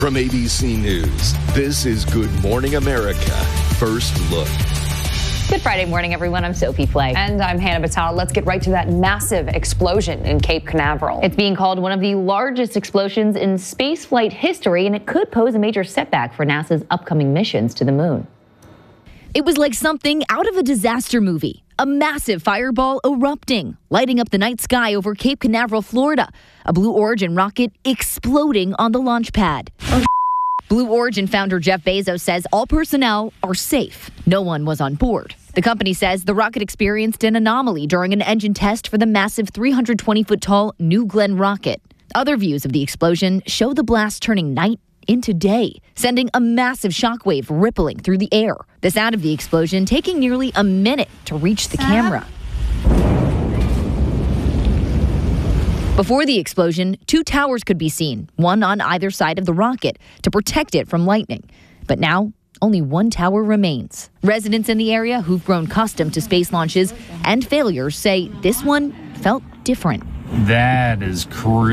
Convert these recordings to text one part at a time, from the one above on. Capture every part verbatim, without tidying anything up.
From A B C News, this is Good Morning America. First Look. Good Friday morning, everyone. I'm Sophie Flay. And I'm Hannah Batal. Let's get right to that massive explosion in Cape Canaveral. It's being called one of the largest explosions in spaceflight history, and it could pose a major setback for NASA's upcoming missions to the moon. It was like something out of a disaster movie. A massive fireball erupting, lighting up the night sky over Cape Canaveral, Florida. A Blue Origin rocket exploding on the launch pad. Oh, Blue Origin founder Jeff Bezos says all personnel are safe. No one was on board. The company says the rocket experienced an anomaly during an engine test for the massive three hundred twenty foot tall New Glenn rocket. Other views of the explosion show the blast turning night into day, sending a massive shockwave rippling through the air. The sound of the explosion taking nearly a minute to reach the camera. Before the explosion, two towers could be seen, one on either side of the rocket, to protect it from lightning. But now, only one tower remains. Residents in the area who've grown accustomed to space launches and failures say this one felt different. That is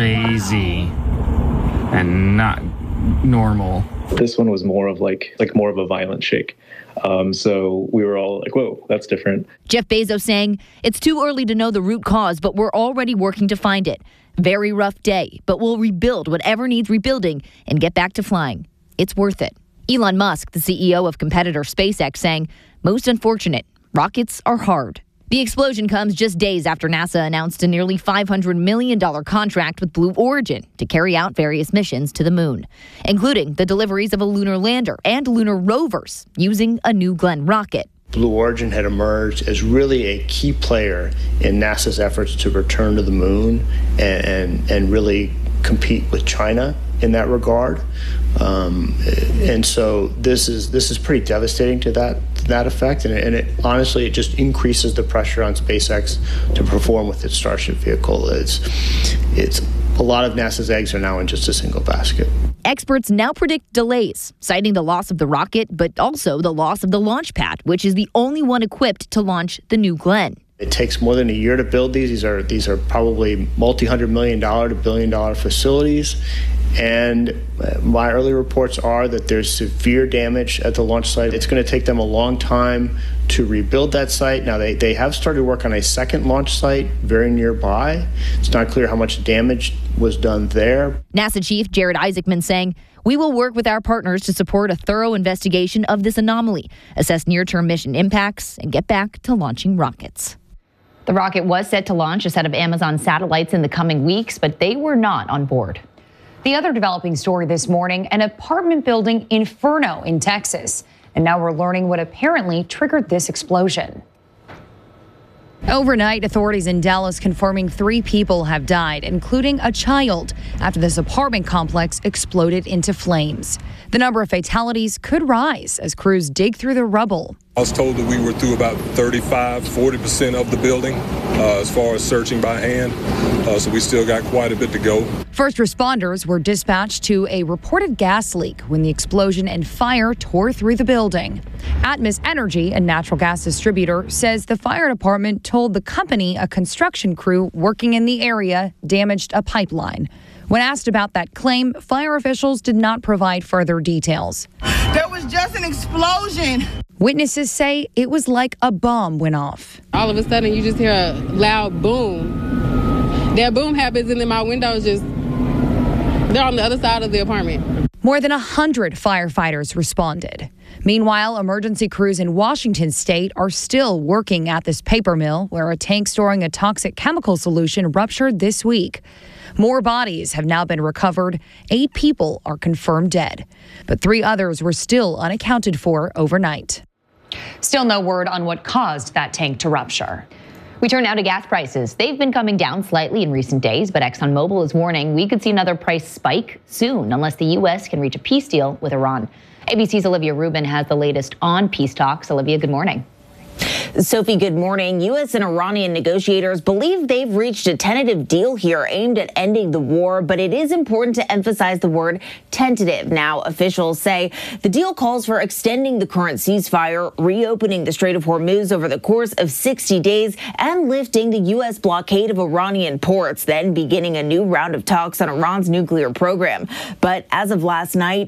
crazy and not normal. This one was more of like like more of a violent shake. Um, so we were all like, whoa, that's different. Jeff Bezos saying it's too early to know the root cause, but we're already working to find it. Very rough day, but we'll rebuild whatever needs rebuilding and get back to flying. It's worth it. Elon Musk, the C E O of competitor SpaceX, saying, most unfortunate, rockets are hard. The explosion comes just days after NASA announced a nearly five hundred million dollars contract with Blue Origin to carry out various missions to the moon, including the deliveries of a lunar lander and lunar rovers using a New Glenn rocket. Blue Origin had emerged as really a key player in NASA's efforts to return to the moon and, and, and really compete with China in that regard. Um, and so this is this is pretty devastating to that to that effect, and it, and it honestly it just increases the pressure on SpaceX to perform with its Starship vehicle. It's it's a lot of NASA's eggs are now in just a single basket. Experts now predict delays, citing the loss of the rocket, but also the loss of the launch pad, which is the only one equipped to launch the New Glenn. It takes more than a year to build these. These are these are probably multi-hundred million dollar to billion dollar facilities. And my early reports are that there's severe damage at the launch site. It's going to take them a long time to rebuild that site. Now, they, they have started work on a second launch site very nearby. It's not clear how much damage was done there. NASA Chief Jared Isaacman saying, we will work with our partners to support a thorough investigation of this anomaly, assess near-term mission impacts, and get back to launching rockets. The rocket was set to launch a set of Amazon satellites in the coming weeks, but they were not on board. The other developing story this morning, an apartment building inferno in Texas. And now we're learning what apparently triggered this explosion. Overnight, authorities in Dallas confirming three people have died, including a child, after this apartment complex exploded into flames. The number of fatalities could rise as crews dig through the rubble. I was told that we were through about thirty-five, forty percent of the building uh, as far as searching by hand, uh, so we still got quite a bit to go. First responders were dispatched to a reported gas leak when the explosion and fire tore through the building. Atmos Energy, a natural gas distributor, says the fire department told the company a construction crew working in the area damaged a pipeline. When asked about that claim, fire officials did not provide further details. There was just an explosion. Witnesses say it was like a bomb went off. All of a sudden, you just hear a loud boom. That boom happens, and then my windows just, they're on the other side of the apartment. More than one hundred firefighters responded. Meanwhile, emergency crews in Washington state are still working at this paper mill where a tank storing a toxic chemical solution ruptured this week. More bodies have now been recovered. Eight people are confirmed dead, but three others were still unaccounted for overnight. Still no word on what caused that tank to rupture. We turn now to gas prices. They've been coming down slightly in recent days, but ExxonMobil is warning we could see another price spike soon unless the U S can reach a peace deal with Iran. A B C's Olivia Rubin has the latest on peace talks. Olivia, good morning. Sophie, good morning. U S and Iranian negotiators believe they've reached a tentative deal here aimed at ending the war, but it is important to emphasize the word tentative. Now, officials say the deal calls for extending the current ceasefire, reopening the Strait of Hormuz over the course of sixty days, and lifting the U S blockade of Iranian ports, then beginning a new round of talks on Iran's nuclear program. But as of last night,